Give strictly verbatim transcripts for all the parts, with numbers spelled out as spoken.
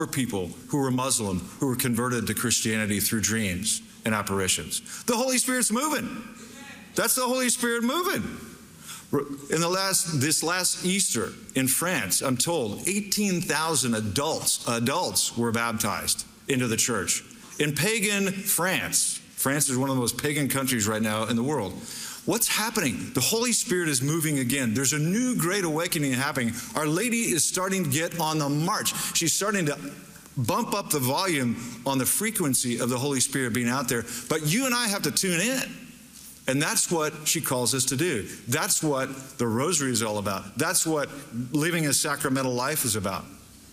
people who were Muslim, who were converted to Christianity through dreams and apparitions. The Holy Spirit's moving. That's the Holy Spirit moving. In the last, this last Easter in France, I'm told eighteen thousand adults, adults were baptized into the church. In pagan France, France is one of the most pagan countries right now in the world. What's happening? The Holy Spirit is moving again. There's a new great awakening happening. Our Lady is starting to get on the march. She's starting to bump up the volume on the frequency of the Holy Spirit being out there. But you and I have to tune in. And that's what she calls us to do. That's what the rosary is all about. That's what living a sacramental life is about.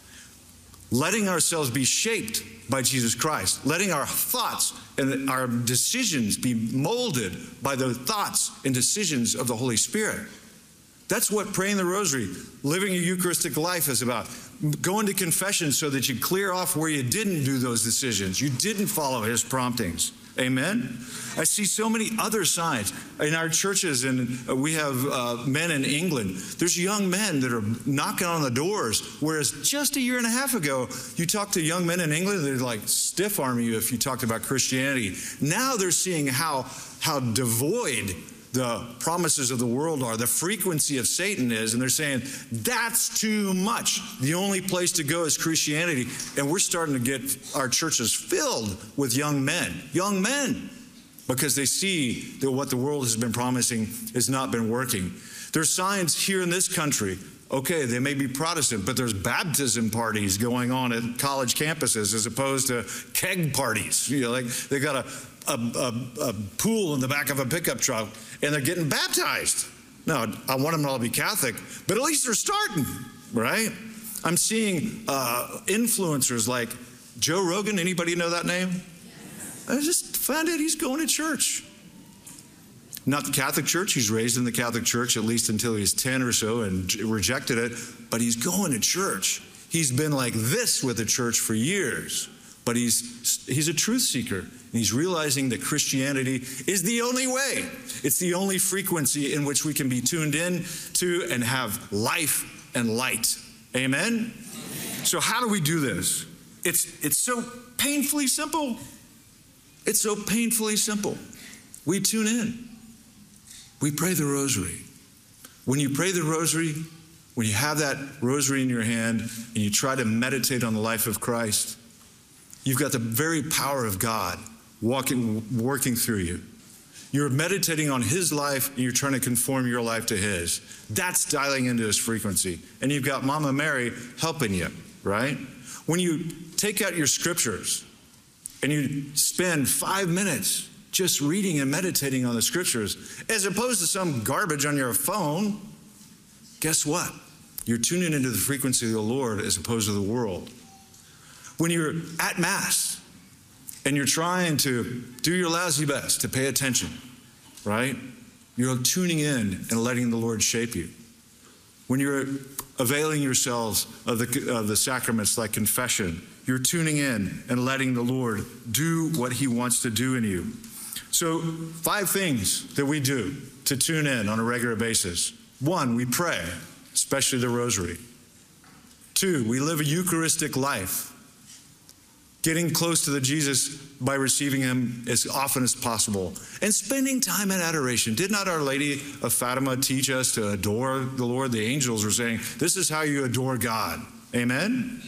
Letting ourselves be shaped by Jesus Christ. Letting our thoughts and our decisions be molded by the thoughts and decisions of the Holy Spirit. That's what praying the rosary, living a Eucharistic life is about. Going to confession so that you clear off where you didn't do those decisions. You didn't follow his promptings. Amen? I see so many other signs in our churches, and we have uh, men in England. There's young men that are knocking on the doors, whereas just a year and a half ago, you talk to young men in England, they'd like stiff-arm you if you talked about Christianity. Now they're seeing how, how devoid the promises of the world are, the frequency of Satan is, and they're saying, that's too much. The only place to go is Christianity. And we're starting to get our churches filled with young men, young men, because they see that what the world has been promising has not been working. There's signs here in this country. Okay, they may be Protestant, but there's baptism parties going on at college campuses as opposed to keg parties. You know, like they got a, a, a, a pool in the back of a pickup truck, and they're getting baptized. Now, I want them to all be Catholic, but at least they're starting, right? I'm seeing uh, influencers like Joe Rogan. Anybody know that name? I just found out he's going to church. Not the Catholic Church. He's raised in the Catholic Church at least until he was ten or so and rejected it. But he's going to church. He's been like this with the church for years. But he's, he's a truth seeker. And he's realizing that Christianity is the only way. It's the only frequency in which we can be tuned in to and have life and light. Amen? Amen. So how do we do this? It's, it's so painfully simple. It's so painfully simple. We tune in. We pray the rosary. When you pray the rosary, when you have that rosary in your hand and you try to meditate on the life of Christ, you've got the very power of God walking, working through you. You're meditating on his life and you're trying to conform your life to his. That's dialing into his frequency. And you've got Mama Mary helping you, right? When you take out your scriptures and you spend five minutes just reading and meditating on the scriptures, as opposed to some garbage on your phone, guess what? You're tuning into the frequency of the Lord as opposed to the world. When you're at Mass and you're trying to do your lousy best to pay attention, right? You're tuning in and letting the Lord shape you. When you're availing yourselves of the, of the sacraments like confession, you're tuning in and letting the Lord do what he wants to do in you. So five things that we do to tune in on a regular basis. One, we pray, especially the rosary. Two, we live a Eucharistic life, getting close to the Jesus by receiving him as often as possible and spending time in adoration. Did not Our Lady of Fatima teach us to adore the Lord? The angels were saying, this is how you adore God. Amen? Amen.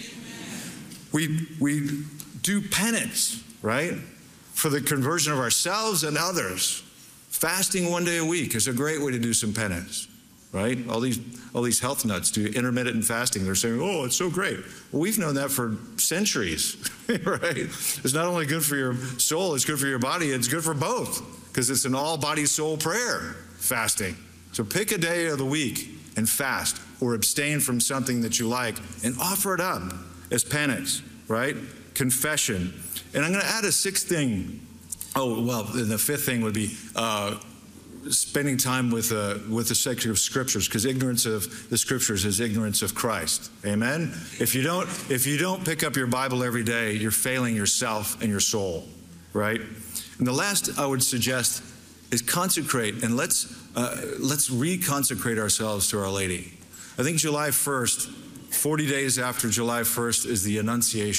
We, we do penance, right? For the conversion of ourselves and others. Fasting one day a week is a great way to do some penance, right? All these, all these health nuts do intermittent fasting. They're saying, oh, it's so great. Well, we've known that for centuries, right? It's not only good for your soul, it's good for your body, it's good for both, because it's an all-body soul prayer, fasting. So pick a day of the week and fast, or abstain from something that you like and offer it up as penance, right? Confession. And I'm going to add a sixth thing. Oh, well, the fifth thing would be uh, spending time with, uh, with the sacred scriptures, because ignorance of the scriptures is ignorance of Christ. Amen? If you don't, if you don't pick up your Bible every day, you're failing yourself and your soul, right? And the last I would suggest is consecrate, and let's, uh, let's reconsecrate ourselves to Our Lady. I think July first forty days after July first is the Annunciation.